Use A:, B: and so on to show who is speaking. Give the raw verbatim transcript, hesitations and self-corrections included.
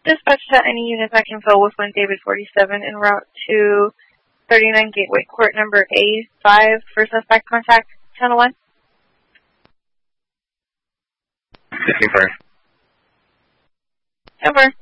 A: dispatch to any units I can fill with one David forty-seven en route to thirty-nine Gateway Court, number A five, for suspect contact, channel one.
B: Fifty-five.
A: Over.